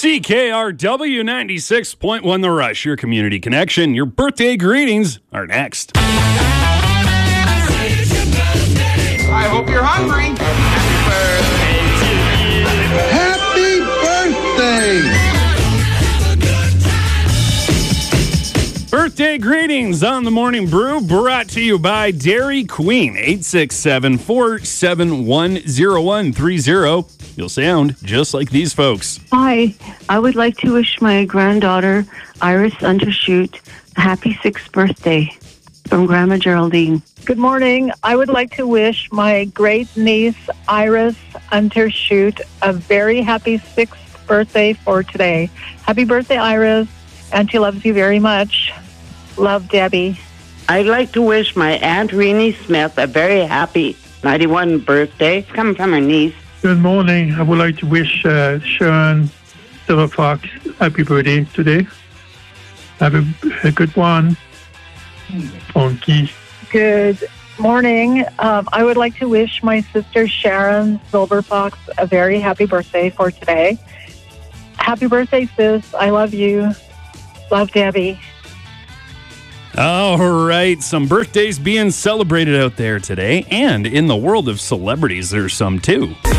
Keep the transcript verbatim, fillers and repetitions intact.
C K R W ninety-six point one The Rush, your community connection. Your birthday greetings are next. I hope you're hungry. Happy birthday! Birthday greetings on the Morning Brew, brought to you by Dairy Queen. eight six seven, four seven one, zero one three zero. You'll sound just like these folks. Hi, I would like to wish my granddaughter, Iris Undershoot, a happy sixth birthday from Grandma Geraldine. Good morning. I would like to wish my great niece, Iris Undershoot, a very happy sixth birthday for today. Happy birthday, Iris. Auntie loves you very much. Love, Debbie. I'd like to wish my Aunt Renee Smith a very happy ninety-one birthday. It's coming from her niece. Good morning. I would like to wish uh, Sharon Silver Fox happy birthday today. Have a, a good one. Funky. Good morning. Um, I would like to wish my sister Sharon Silverfox a very happy birthday for today. Happy birthday, sis. I love you. Love, Debbie. All right, some birthdays being celebrated out there today, and in the world of celebrities, there's some too.